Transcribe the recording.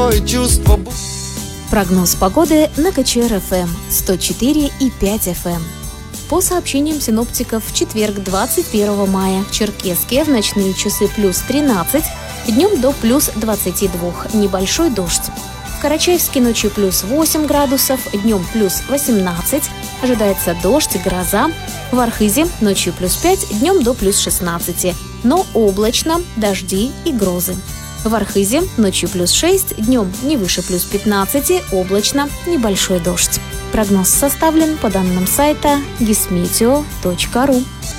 и чувство. Прогноз погоды на КЧР-ФМ 104,5 FM. По сообщениям синоптиков, в четверг, 21 мая, в Черкесске в ночные часы плюс 13, днем до плюс 22, небольшой дождь. В Карачаевске ночью плюс 8 градусов, днем плюс 18, ожидается дождь, гроза. В Архизе ночью плюс 5, днем до плюс 16, но облачно, дожди и грозы. В Архизе ночью плюс 6, днем не выше плюс 15, облачно, небольшой дождь. Прогноз составлен по данным сайта gismeteo.ru.